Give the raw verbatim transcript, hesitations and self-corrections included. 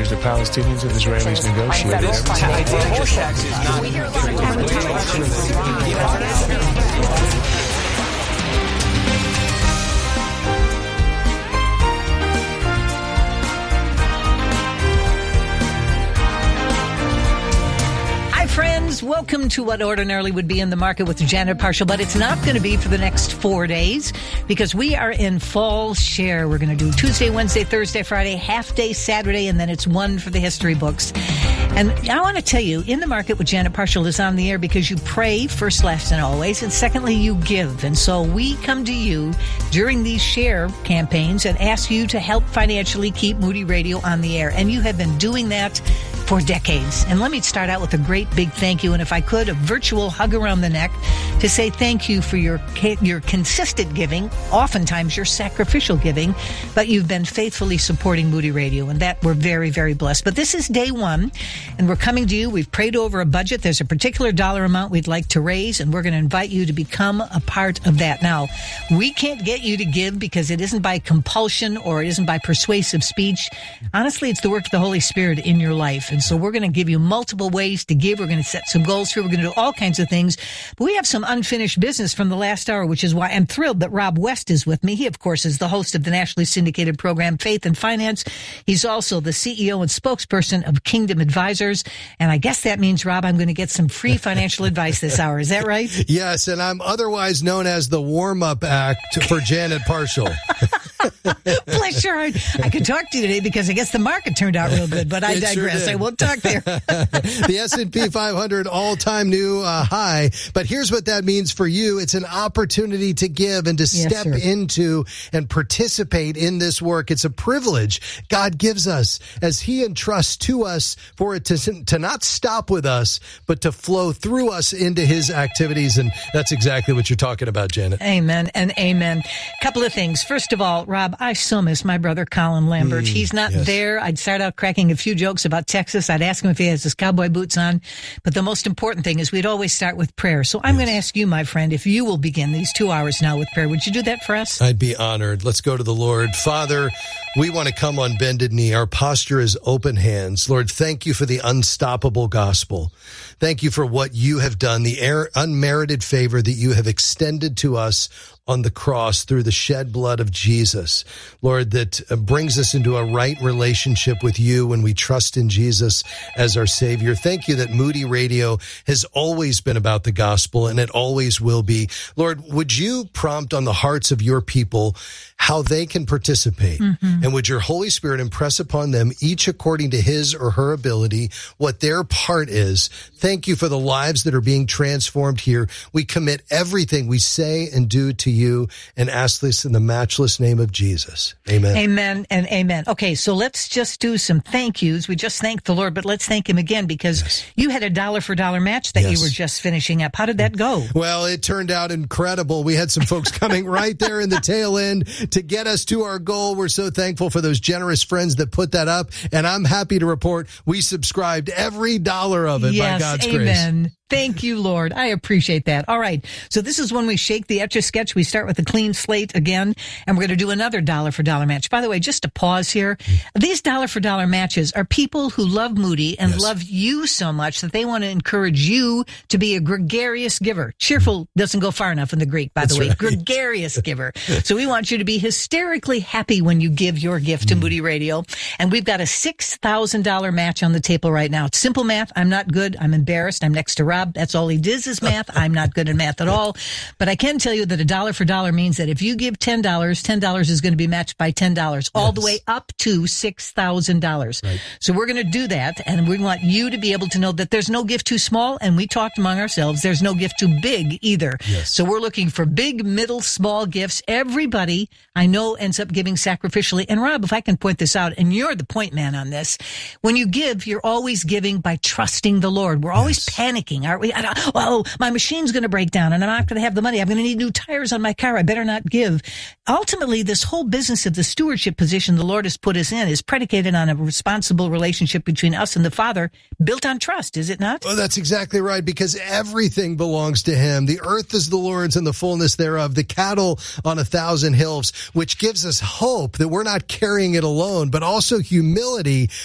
years, the Palestinians and Israelis negotiated Friends, welcome to what ordinarily would be in the market with Janet Parshall, but it's not going to be for the next four days because we are in fall share. We're going to do Tuesday, Wednesday, Thursday, Friday, half day Saturday, and then it's one for the history books. And I want to tell you, In the Market with Janet Parshall is on the air because you pray first, last, and always, and secondly, you give. And so we come to you during these share campaigns and ask you to help financially keep Moody Radio on the air. And you have been doing that for decades. And let me start out with a great big thank you, and if I could, a virtual hug around the neck to say thank you for your your consistent giving, oftentimes your sacrificial giving, but you've been faithfully supporting Moody Radio, and that we're very, very blessed. But this is day one, and we're coming to you. We've prayed over a budget. There's a particular dollar amount we'd like to raise, and we're going to invite you to become a part of that. Now, we can't get you to give because it isn't by compulsion or it isn't by persuasive speech. Honestly, it's the work of the Holy Spirit in your life. And so we're going to give you multiple ways to give. We're going to set some goals here. We're going to do all kinds of things. But we have some unfinished business from the last hour, which is why I'm thrilled that Rob West is with me. He, of course, is the host of the nationally syndicated program Faith and Finance. He's also the C E O and spokesperson of Kingdom Advisors. And I guess that means, Rob, I'm going to get some free financial advice this hour. Is that right? Yes, and I'm otherwise known as the warm-up act for Janet Parshall. Bless your heart. I could talk to you today because I guess the market turned out real good, but I it digress. Sure I won't talk there. The S and P five hundred all-time new uh, high. But here's what that means for you. It's an opportunity to give and to Yes, step sir. into and participate in this work. It's a privilege God gives us as he entrusts to us for it to, to not stop with us, but to flow through us into his activities. And that's exactly what you're talking about, Janet. Amen and amen. Couple of things. First of all, Rob, I so miss my brother Colin Lambert. Mm, He's not yes. there. I'd start out cracking a few jokes about Texas. I'd ask him if he has his cowboy boots on. But the most important thing is we'd always start with prayer. So I'm Yes. going to ask you, my friend, if you will begin these two hours now with prayer. Would you do that for us? I'd be honored. Let's go to the Lord. Father, we want to come on bended knee. Our posture is open hands. Lord, thank you for the unstoppable gospel. Thank you for what you have done, the air, unmerited favor that you have extended to us on the cross through the shed blood of Jesus, Lord, that brings us into a right relationship with you when we trust in Jesus as our Savior. Thank you that Moody Radio has always been about the gospel, and it always will be. Lord, would you prompt on the hearts of your people how they can participate? Mm-hmm. And would your Holy Spirit impress upon them, each according to his or her ability, what their part is? Thank you for the lives that are being transformed here. We commit everything we say and do to you and ask this in the matchless name of Jesus. Amen. Amen and amen. Okay, so let's just do some thank yous. We just thanked the Lord, but let's thank him again because yes. you had a dollar for dollar match that yes. you were just finishing up. How did that go? Well, it turned out incredible. We had some folks coming right there in the tail end to get us to our goal. We're so thankful for those generous friends that put that up. And I'm happy to report we subscribed every dollar of it yes, by God's amen. grace. Amen. Thank you, Lord. I appreciate that. All right. So this is when we shake the Etch-a-Sketch. We start with a clean slate again, and we're going to do another dollar for dollar match. By the way, just to pause here, these dollar for dollar matches are people who love Moody and yes. love you so much that they want to encourage you to be a gregarious giver. Cheerful doesn't go far enough in the Greek, by That's the way. Right. Gregarious giver. So we want you to be hysterically happy when you give your gift to mm. Moody Radio. And we've got a six thousand dollars match on the table right now. It's simple math. I'm not good. I'm embarrassed. I'm next to Rob. That's all he did. Is math. I'm not good at math at all. But I can tell you that a dollar for dollar means that if you give ten dollars, ten dollars is going to be matched by ten dollars, all yes. the way up to six thousand dollars. Right. So we're going to do that, and we want you to be able to know that there's no gift too small, and we talked among ourselves, there's no gift too big either. Yes. So we're looking for big, middle, small gifts. Everybody I know ends up giving sacrificially. And Rob, if I can point this out, and you're the point man on this, when you give, you're always giving by trusting the Lord. We're always yes. panicking, aren't we? Oh, my machine's going to break down and I'm not going to have the money. I'm going to need new tires on my car. I better not give. Ultimately, this whole business of the stewardship position the Lord has put us in is predicated on a responsible relationship between us and the Father, built on trust, is it not? Oh, that's exactly right, because everything belongs to him. The earth is the Lord's and the fullness thereof, the cattle on a thousand hills, which gives us hope that we're not carrying it alone, but also humility